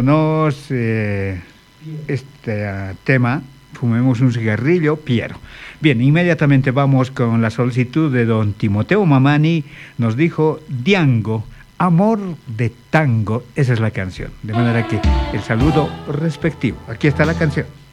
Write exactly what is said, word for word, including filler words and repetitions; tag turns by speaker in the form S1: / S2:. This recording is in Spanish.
S1: Nos, eh, este uh, tema, fumemos un cigarrillo, Piero. Bien, inmediatamente vamos con la solicitud de don Timoteo Mamani. Nos dijo Diango, amor de tango. Esa es la canción. De manera que el saludo respectivo. Aquí está la canción.